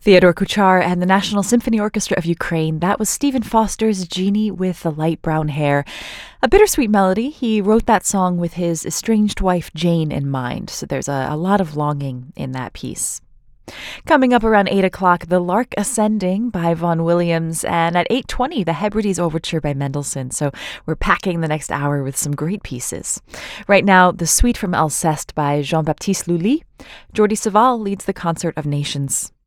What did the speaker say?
Theodore Kuchar and the National Symphony Orchestra of Ukraine. That was Stephen Foster's Genie with the Light Brown Hair. A bittersweet melody. He wrote that song with his estranged wife Jane in mind, so there's a lot of longing in that piece. Coming up around 8 o'clock, The Lark Ascending by Vaughan Williams, and at 8:20, the Hebrides Overture by Mendelssohn. So we're packing the next hour with some great pieces. Right now, The Suite from Alceste by Jean-Baptiste Lully. Jordi Savall leads the Concert of Nations.